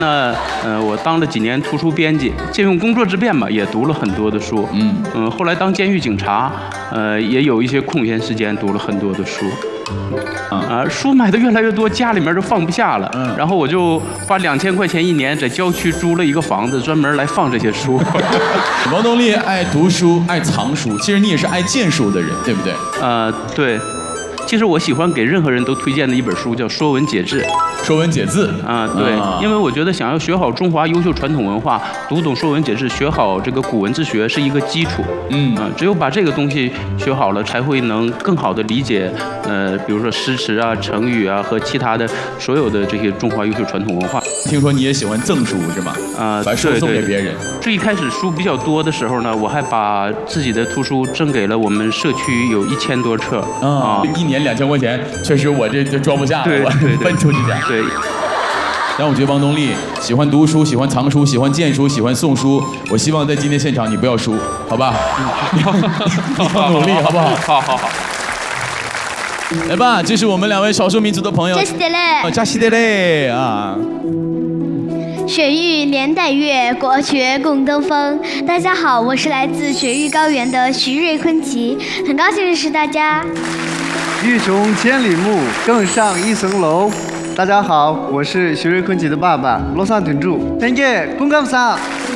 我当了几年图书编辑，借用工作之便吧，也读了很多的书。后来当监狱警察，也有一些空闲时间读了很多的书。书买的越来越多，家里面就放不下了。然后我就花2000块钱一年在郊区租了一个房子，专门来放这些书。 王东立爱读书，爱藏书，其实你也是爱见书的人，对不对？ 对。其实我喜欢给任何人都推荐的一本书叫《说文解字》。 说文解字对，因为我觉得想要学好中华优秀传统文化，读懂《说文解字》，学好这个古文字学是一个基础。只有把这个东西学好了，才会能更好的理解比如说诗词啊、成语啊和其他的所有的这些中华优秀传统文化。 听说你也喜欢赠书是吗？把书送给别人。 最一开始书比较多的时候呢，我还把自己的图书赠给了我们社区有1000多册。 一年2000块钱，确实我这装不下了，我奔出去点。 对。 但我觉得王东立喜欢读书，喜欢藏书，喜欢荐书，喜欢送书。我希望在今天现场你不要输，好吧？你要努力，好不好？ 好。 来吧，这是我们2位少数民族的朋友。加西德勒啊！ 雪域连带月，国学共东风。大家好，我是来自雪域高原的徐瑞坤吉，很高兴认识大家。 欲穷千里目，更上一层楼。大家好，我是徐瑞坤吉的爸爸罗桑屯柱。Thank you， 公干上。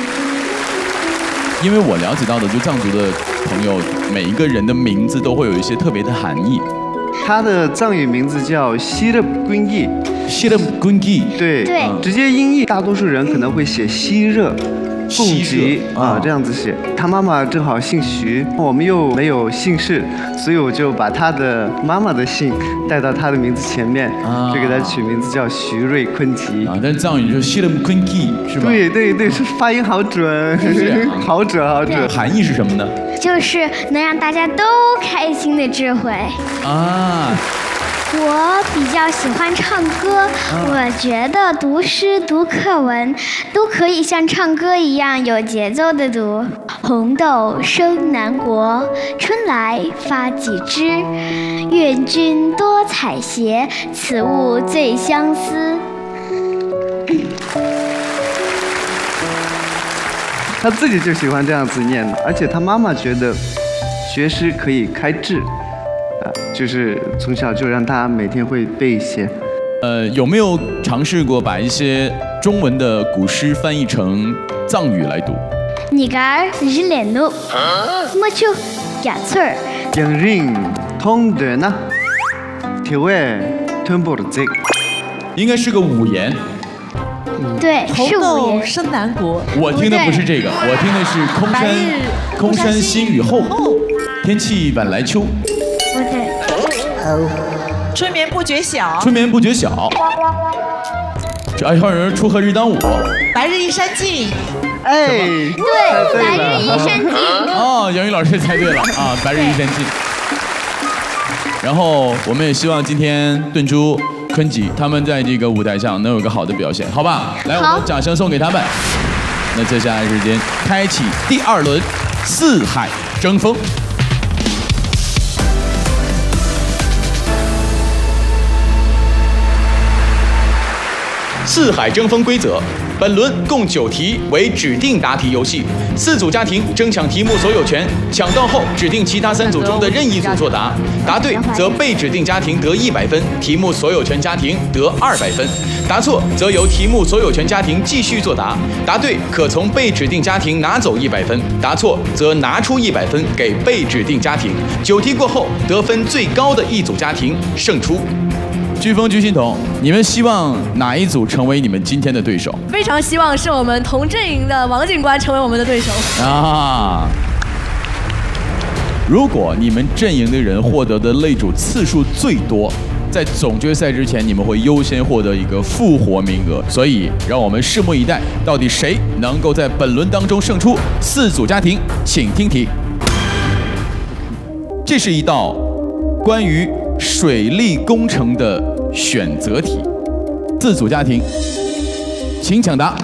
因为我了解到的，就藏族的朋友，每一个人的名字都会有一些特别的含义。 他的藏语名字叫西勒坤义。 西勒坤义。 对，直接音译，大多数人可能会写西热。共吉这样子写。他妈妈正好姓徐，我们又没有姓氏，所以我就把他的妈妈的姓带到他的名字前面，就给他取名字叫徐瑞坤吉。 但是藏语就是西勒坤吉，是吧？ 对，是发音好准，好准。 含义是什么呢？ 就是能让大家都开心的智慧。我比较喜欢唱歌，我觉得读诗、读课文都可以像唱歌一样有节奏的读。红豆生南国，春来发几枝。愿君多采撷，此物最相思。 他自己就喜欢这样子念的，而且他妈妈觉得学诗可以开智。就是从小就让他每天会背一些。 有没有尝试过把一些中文的古诗翻译成藏语来读？ 你个日来怒，么就雅翠儿。 人人通的呢，体味吞不了这个。 应该是个五言。 对，是五言。 生南国。 我听的不是这个，我听的是空山新雨后，天气晚来秋。 不对。 春眠不觉晓。 春眠不觉晓。这还有人出河日当午。 白日依山尽。 对，白日依山尽。 杨宇老师猜对了啊，白日依山尽。然后我们也希望今天顿珠、坤吉他们在这个舞台上能有个好的表现，好吧？来，我们掌声送给他们。那接下来时间开启第2轮四海争锋。四海争锋规则：本轮共9题，为指定答题游戏。4组家庭争抢题目所有权，抢到后指定其他3组中的任意组作答，答对则被指定家庭得100分，题目所有权家庭得200分。答错则由题目所有权家庭继续作答，答对可从被指定家庭拿走100分，答错则拿出100分给被指定家庭。9题过后，得分最高的一组家庭胜出。飓风飓心筒，你们希望哪一组成为你们今天的对手？ 非常希望是我们同阵营的王警官成为我们的对手啊！如果你们阵营的人获得的擂主次数最多，在总决赛之前你们会优先获得一个复活名额。所以让我们拭目以待，到底谁能够在本轮当中胜出？4组家庭，请听题。这是一道关于水利工程的选择题，4组家庭，请抢答。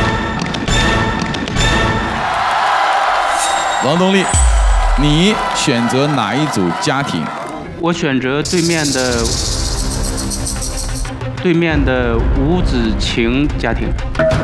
王东立，你选择哪一组家庭？ 我选择对面的对面的吴子晴家庭。